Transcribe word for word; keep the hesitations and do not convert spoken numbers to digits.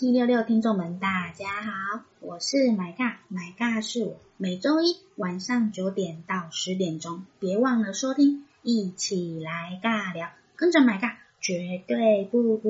七六六听众们大家好，我是买尬，买尬是我，每周一晚上九点到十点钟，别忘了收听，一起来尬聊，跟着买尬绝对不